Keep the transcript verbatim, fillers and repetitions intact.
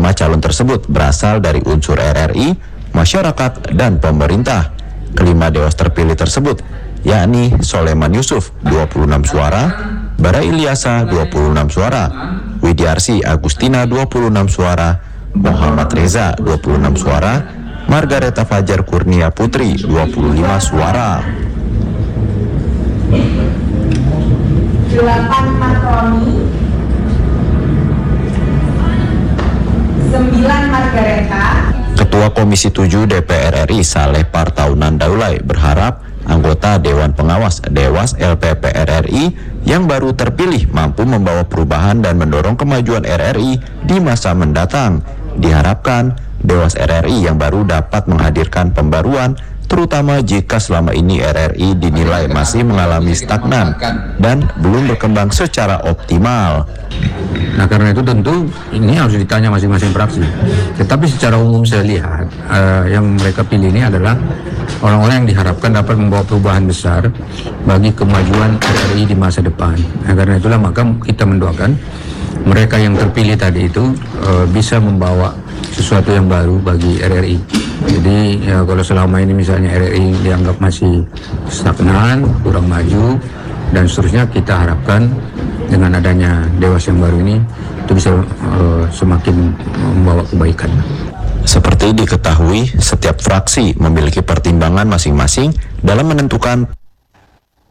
Kelima calon tersebut berasal dari unsur R R I, masyarakat, dan pemerintah. Kelima dewas terpilih tersebut yakni Soleman Yusuf dua puluh enam suara, Bara Ilyasa dua puluh enam suara, Widiarsi Agustina dua puluh enam suara, Muhammad Reza dua puluh enam suara, Margareta Fajar Kurnia Putri dua puluh lima suara. delapan Makroni, sembilan Margareta. Ketua Komisi tujuh D P R R I Saleh Partaunan Daulay berharap anggota Dewan Pengawas Dewas L P P R R I yang baru terpilih mampu membawa perubahan dan mendorong kemajuan R R I di masa mendatang. Diharapkan Dewas R R I yang baru dapat menghadirkan pembaruan, terutama jika selama ini R R I dinilai masih mengalami stagnan dan belum berkembang secara optimal. Nah, karena itu tentu ini harus ditanya masing-masing fraksi. Tetapi secara umum saya lihat uh, yang mereka pilih ini adalah orang-orang yang diharapkan dapat membawa perubahan besar bagi kemajuan R R I di masa depan. Nah, karena itulah maka kita mendoakan mereka yang terpilih tadi itu uh, bisa membawa sesuatu yang baru bagi R R I. Jadi ya, kalau selama ini misalnya R R I dianggap masih stagnan, kurang maju dan seterusnya, kita harapkan dengan adanya dewas yang baru ini itu bisa uh, semakin membawa kebaikan. Seperti diketahui, setiap fraksi memiliki pertimbangan masing-masing dalam menentukan